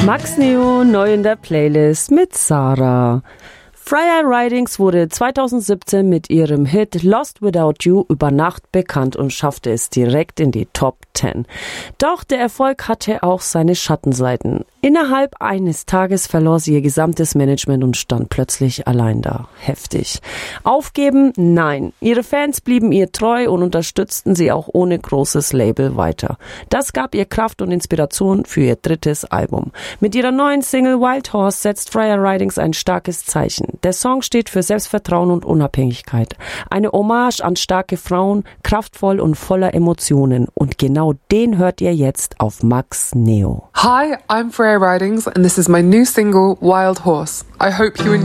Max Neo neu in der Playlist mit Sarah. Freya Ridings wurde 2017 mit ihrem Hit Lost Without You über Nacht bekannt und schaffte es direkt in die Top 10. Doch der Erfolg hatte auch seine Schattenseiten. Innerhalb eines Tages verlor sie ihr gesamtes Management und stand plötzlich allein da. Heftig. Aufgeben? Nein. Ihre Fans blieben ihr treu und unterstützten sie auch ohne großes Label weiter. Das gab ihr Kraft und Inspiration für ihr drittes Album. Mit ihrer neuen Single Wild Horse setzt Freya Ridings ein starkes Zeichen. Der Song steht für Selbstvertrauen und Unabhängigkeit. Eine Hommage an starke Frauen, kraftvoll und voller Emotionen. Und genau den hört ihr jetzt auf Max Neo. Hi, I'm Freya Ridings and this is my new single Wild Horse. I hope you enjoy.